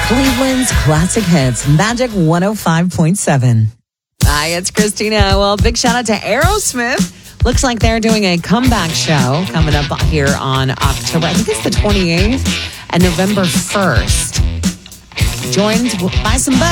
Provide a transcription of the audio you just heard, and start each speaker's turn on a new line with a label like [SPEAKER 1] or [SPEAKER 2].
[SPEAKER 1] Cleveland's classic hits, Magic 105.7. Hi, it's Christina. Well, big shout out to Aerosmith. Looks like they're doing a comeback show coming up here on October, I think it's the 28th, and November 1st. Joined by some buddies.